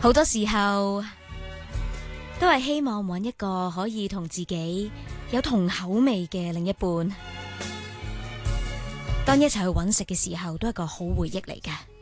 好多時候都係希望揾一個可以同自己有同口味嘅另一半，當一齊去揾食嘅時候，都係個好回憶嚟嘅。